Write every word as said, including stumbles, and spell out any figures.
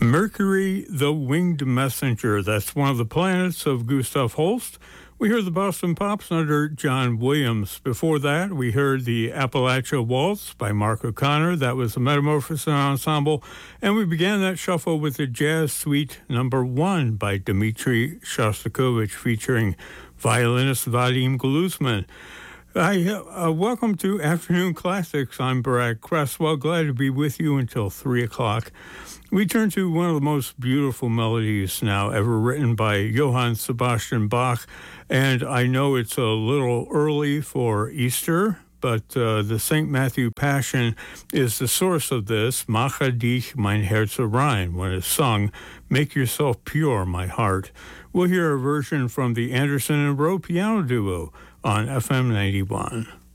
Mercury, the Winged Messenger. That's one of the planets of Gustav Holst. We heard the Boston Pops under John Williams. Before that, we heard the Appalachia Waltz by Mark O'Connor. That was the Metamorphosis Ensemble. And we began that shuffle with the Jazz Suite number one by Dmitri Shostakovich featuring violinist Vadim Gluzman. Hi, uh, welcome to Afternoon Classics. I'm Brad Cresswell. Glad to be with you until three o'clock. We turn to one of the most beautiful melodies now ever written by Johann Sebastian Bach. And I know it's a little early for Easter, but uh, the Saint Matthew Passion is the source of this. Mache dich mein Herz rein, when it's sung, make yourself pure, my heart. We'll hear a version from the Anderson and Rowe piano duo on F M ninety-one.